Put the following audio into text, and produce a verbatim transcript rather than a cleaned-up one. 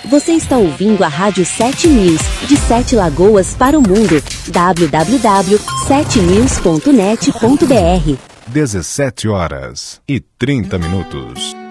Você está ouvindo a Rádio sete News, de Sete Lagoas para o mundo. w w w ponto sete news ponto net ponto b r. dezessete horas e trinta minutos.